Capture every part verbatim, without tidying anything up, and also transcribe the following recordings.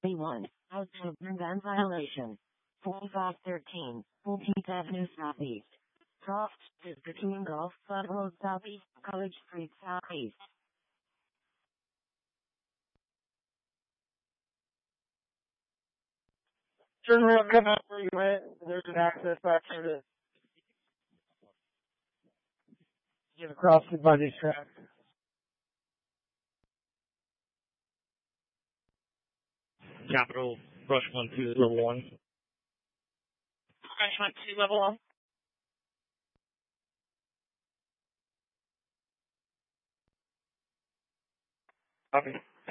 B one, outbound van violation. forty-five thirteen, fourteenth Avenue Southeast. Croft is between Golf Club Road Southeast, College Street Southeast. Turn around, come out where you went, and there's an access back there to get across the buddy track. Capital, brush one two, level one. Brush one two, level one. Copy.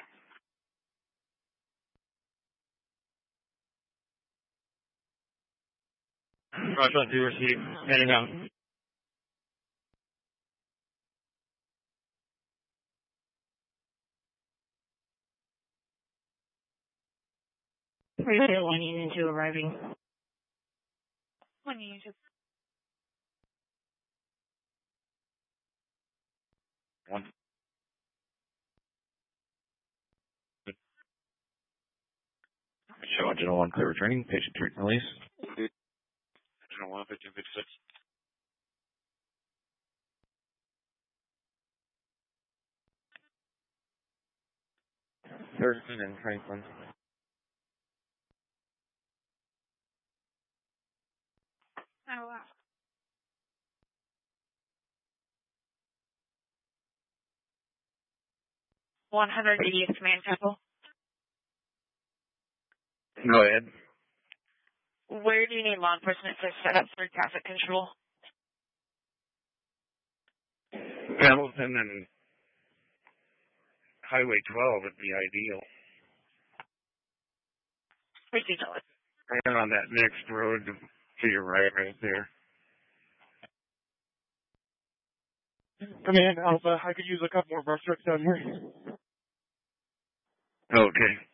Brush one two, receive. Heading out. three zero one Union two arriving. one Union two. One. Show General one, clear returning. Patient treatment release. General one, fifteen fifty-six. Thurston and Franklin. Oh, wow. one hundred eightieth Command Chapel. Go ahead. Where do you need law enforcement to set up for traffic control? Hamilton and Highway twelve would be ideal. Ridiculous. And on that next road to your right, right there. Command Alpha, I could use a couple more brush trucks down here. Okay.